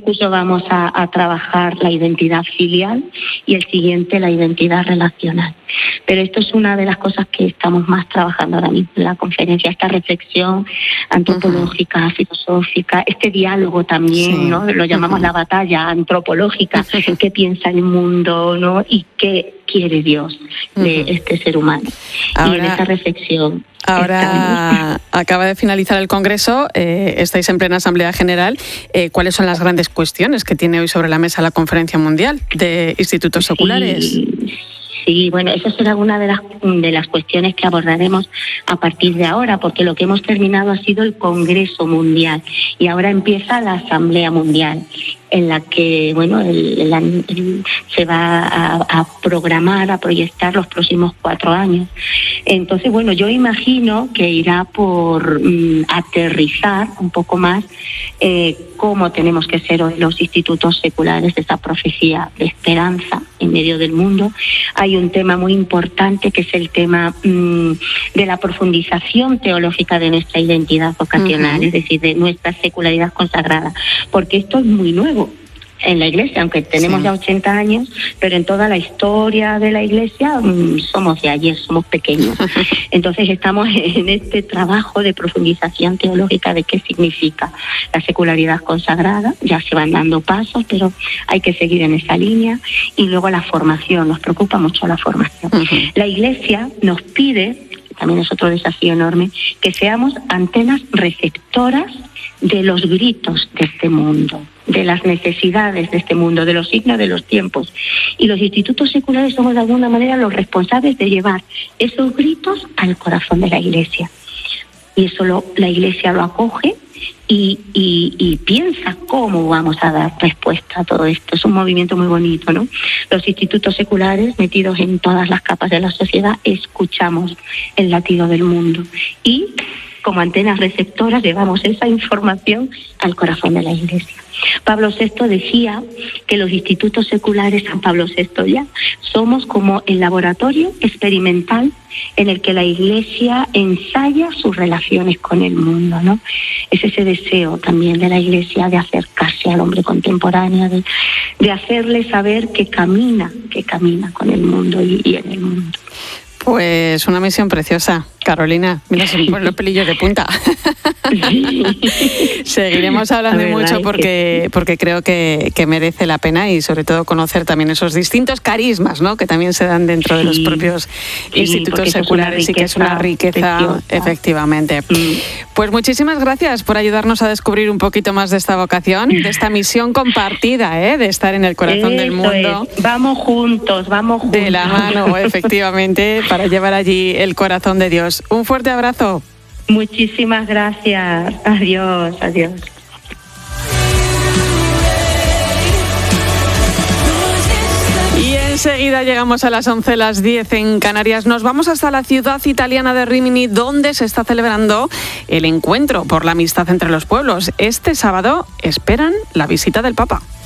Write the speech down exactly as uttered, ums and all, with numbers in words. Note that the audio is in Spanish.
curso vamos a, a trabajar la identidad filial y el siguiente la identidad relacional. Pero esto es una de las cosas que estamos más trabajando ahora mismo en la conferencia, esta reflexión antropológica, uh-huh. filosófica, este diálogo también, sí. ¿no? Lo llamamos uh-huh. la batalla antropológica, uh-huh. qué piensa el mundo, ¿no? Y qué quiere Dios de uh-huh. este ser humano. Ahora, y en esa reflexión ahora estamos. Acaba de finalizar el Congreso, eh, estáis en plena Asamblea General. Eh, ¿Cuáles son las grandes cuestiones que tiene hoy sobre la mesa la Conferencia Mundial de Institutos Seculares? Sí. Sí, bueno, esa será una de las de las cuestiones que abordaremos a partir de ahora, porque lo que hemos terminado ha sido el Congreso Mundial y ahora empieza la Asamblea Mundial, en la que, bueno, el, el, el, se va a, a programar, a proyectar los próximos cuatro años. Entonces, bueno, yo imagino que irá por mm, aterrizar un poco más eh, cómo tenemos que ser hoy los institutos seculares, de esa profecía de esperanza en medio del mundo. Hay un tema muy importante que es el tema mmm, de la profundización teológica de nuestra identidad vocacional, uh-huh. es decir, de nuestra secularidad consagrada, porque esto es muy nuevo en la Iglesia, aunque tenemos sí. ya ochenta años, pero en toda la historia de la Iglesia mmm, somos de ayer, somos pequeños. Entonces estamos en este trabajo de profundización teológica de qué significa la secularidad consagrada. Ya se van dando pasos, pero hay que seguir en esa línea. Y luego la formación, nos preocupa mucho la formación. Uh-huh. La Iglesia nos pide, también es otro desafío enorme, que seamos antenas receptoras de los gritos de este mundo, de las necesidades de este mundo, de los signos de los tiempos. Y los institutos seculares somos de alguna manera los responsables de llevar esos gritos al corazón de la Iglesia. Y eso lo, la Iglesia lo acoge y, y, y piensa cómo vamos a dar respuesta a todo esto. Es un movimiento muy bonito, ¿no? Los institutos seculares, metidos en todas las capas de la sociedad, escuchamos el latido del mundo y como antenas receptoras llevamos esa información al corazón de la Iglesia. Pablo sexto decía que los institutos seculares, San Pablo sexto ya, somos como el laboratorio experimental en el que la Iglesia ensaya sus relaciones con el mundo, ¿no? Es ese deseo también de la Iglesia de acercarse al hombre contemporáneo, de, de hacerle saber que camina, que camina con el mundo y, y en el mundo. Pues una misión preciosa, Carolina. Mira, se me ponen los pelillos de punta. Sí. Seguiremos hablando mucho porque, porque creo que, que merece la pena y sobre todo conocer también esos distintos carismas, ¿no?, que también se dan dentro sí. de los propios sí, institutos seculares y que es una riqueza, preciosa. Efectivamente. Mm. Pues muchísimas gracias por ayudarnos a descubrir un poquito más de esta vocación, de esta misión compartida, ¿eh?, de estar en el corazón Eso del mundo. Es. Vamos juntos, vamos juntos. De la mano, efectivamente, para llevar allí el corazón de Dios. Un fuerte abrazo. Muchísimas gracias. Adiós, adiós. Y enseguida llegamos a las once, las diez en Canarias. Nos vamos hasta la ciudad italiana de Rimini, donde se está celebrando el encuentro por la amistad entre los pueblos. Este sábado esperan la visita del Papa.